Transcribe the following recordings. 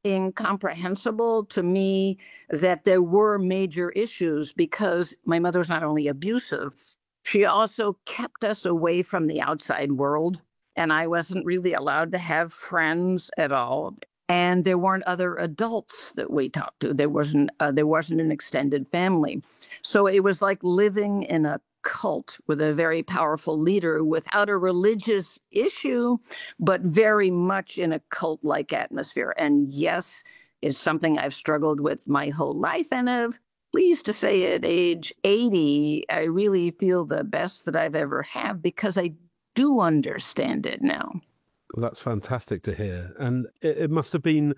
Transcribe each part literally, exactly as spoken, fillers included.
incomprehensible to me that there were major issues because my mother was not only abusive, she also kept us away from the outside world. And I wasn't really allowed to have friends at all. And there weren't other adults that we talked to. There wasn't uh, there wasn't an extended family. So it was like living in a cult with a very powerful leader without a religious issue, but very much in a cult-like atmosphere. And yes, it's something I've struggled with my whole life. And I'm pleased to say at age eighty, I really feel the best that I've ever had because I do understand it now. Well, that's fantastic to hear. And it, it must have been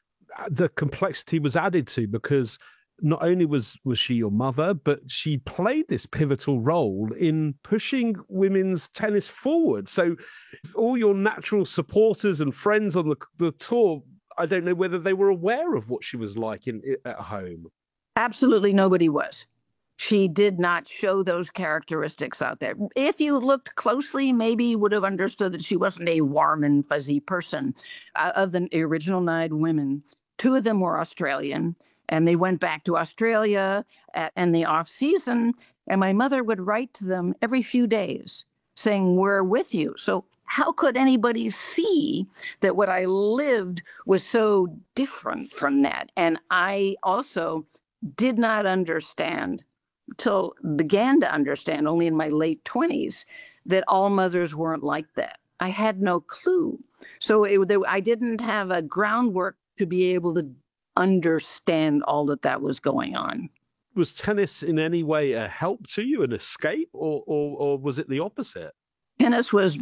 the complexity was added to because not only was was she your mother, but she played this pivotal role in pushing women's tennis forward. So all your natural supporters and friends on the, the tour, I don't know whether they were aware of what she was like in at home. Absolutely nobody was. She did not show those characteristics out there. If you looked closely, maybe you would have understood that she wasn't a warm and fuzzy person. Uh, of the original nine women, two of them were Australian, and they went back to Australia at, in the off season. And my mother would write to them every few days saying, "We're with you." So how could anybody see that what I lived was so different from that? And I also did not understand till began to understand only in my late twenties that all mothers weren't like that. I had no clue. So it, there, I didn't have a groundwork to be able to understand all that that was going on. Was tennis in any way a help to you, an escape, or, or, or was it the opposite? Tennis was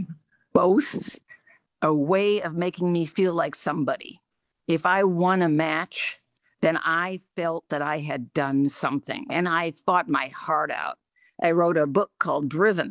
both a way of making me feel like somebody. If I won a match, then I felt that I had done something, and I fought my heart out. I wrote a book called Driven,